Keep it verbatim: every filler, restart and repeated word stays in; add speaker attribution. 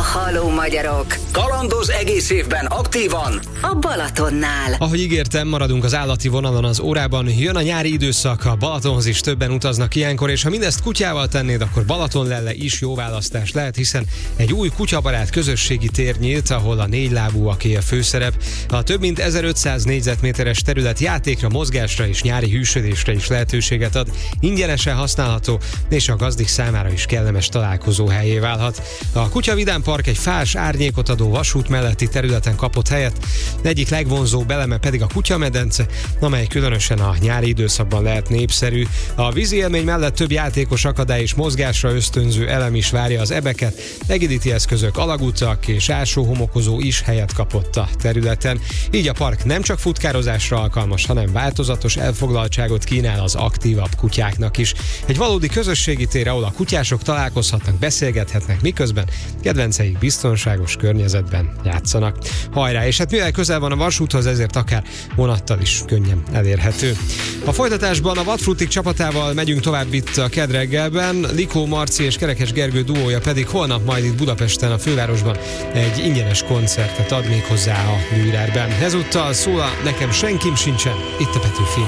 Speaker 1: Halló magyarok!
Speaker 2: Kalandoz egész évben aktívan
Speaker 1: a Balatonnál.
Speaker 3: Ahogy ígértem, maradunk az állati vonalon az órában. Jön a nyári időszak, a Balatonhoz is többen utaznak ilyenkor, és ha mindezt kutyával tennéd, akkor Balatonlelle is jó választás lehet, hiszen egy új kutyabarát közösségi tér nyílt, ahol a négylábúaké a főszerep. A több mint ezerötszáz négyzetméteres terület játékra, mozgásra és nyári hűsödésre is lehetőséget ad. Ingyenesen használható, és a gazdik számára is kellemes találkozóhelyé válhat. A Kutya Vidám Park egy fás, árnyékot adó vasút melletti területen kapott helyet. Egyik legvonzóbb eleme pedig a kutyamedence, amely különösen a nyári időszakban lehet népszerű. A vízi élmény mellett több játékos, akadály és mozgásra ösztönző elem is várja az ebeket. Egiditi eszközök, alagutak és ásóhomokozó is helyet kapott a területen. Így a park nem csak futkározásra alkalmas, hanem változatos elfoglaltságot kínál az aktívabb kutyáknak is. Egy valódi közösségi tér, ahol a kutyások találkozhatnak, beszélgethetnek, miközben kedvenceik biztonságos környezetben játszanak. Hajrá! És hát mivel közel van a vasúthoz, ezért akár vonattal is könnyen elérhető. A folytatásban a Vadfrutik csapatával megyünk tovább itt a Kedd reggelben, Likó Marci és Kerekes Gergő duója pedig holnap majd itt Budapesten, a fővárosban egy ingyenes koncertet ad még hozzá a Lürerben. Ezúttal szól a Nekem senkim sincsen, itt a Petőfi.